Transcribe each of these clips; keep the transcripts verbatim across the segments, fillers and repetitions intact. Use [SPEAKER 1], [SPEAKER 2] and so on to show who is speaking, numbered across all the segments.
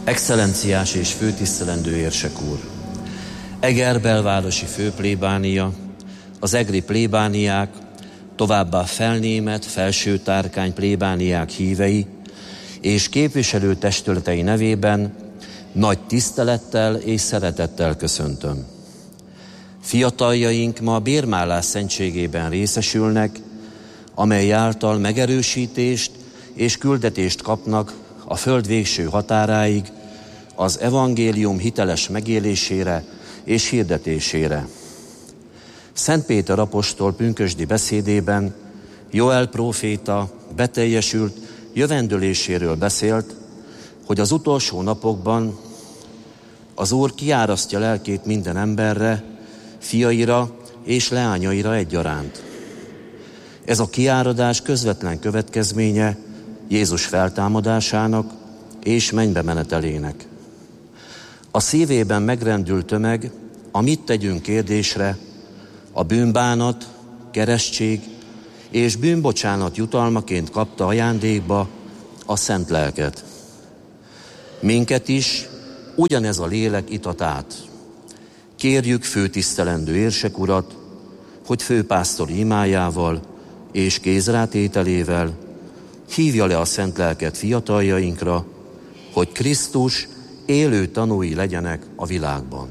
[SPEAKER 1] Excellenciás és főtisztelendő érsek úr! Eger belvárosi főplébánia, az egri plébániák, továbbá felnémet, felsőtárkány plébániák hívei és képviselő testületei nevében nagy tisztelettel és szeretettel köszöntöm. Fiataljaink ma a bérmálás szentségében részesülnek, amely által megerősítést és küldetést kapnak a föld végső határáig az evangélium hiteles megélésére és hirdetésére. Szent Péter apostol pünkösdi beszédében Joel próféta beteljesült jövendöléséről beszélt, hogy az utolsó napokban az Úr kiárasztja lelkét minden emberre, fiaira és leányaira egyaránt. Ez a kiáradás közvetlen következménye Jézus feltámadásának és mennybe menetelének. A szívében megrendült tömeg a mit tegyünk kérdésre a bűnbánat, keresztség és bűnbocsánat jutalmaként kapta ajándékba a Szent Lelket. Minket is ugyanez a lélek itat át. Kérjük főtisztelendő érsek urat, hogy főpásztori imájával és kézrátételével hívja le a Szent Lelket fiataljainkra, hogy Krisztus élő tanúi legyenek a világban.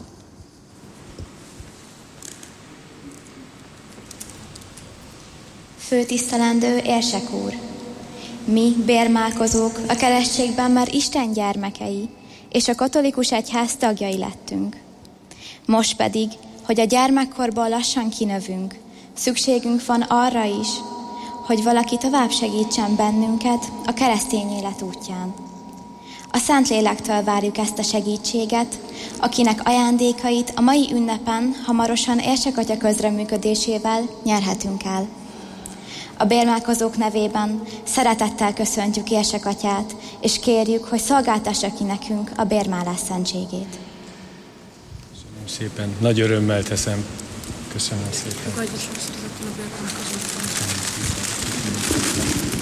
[SPEAKER 2] Főtisztelendő érsek úr! Mi, bérmálkozók, a keresztségben már Isten gyermekei, és a katolikus egyház tagjai lettünk. Most pedig, hogy a gyermekkorból lassan kinövünk, szükségünk van arra is, hogy valaki tovább segítsen bennünket a keresztény élet útján. A Szentlélektől várjuk ezt a segítséget, akinek ajándékait a mai ünnepen hamarosan érsekatya közreműködésével nyerhetünk el. A bérmálkozók nevében szeretettel köszöntjük érsekatyát, és kérjük, hogy szolgáltassa ki nekünk a bérmálás szentségét.
[SPEAKER 3] Köszönöm szépen, nagy örömmel teszem. Köszönöm szépen.
[SPEAKER 4] Fogadj is azt, hogy a bérmálkozók.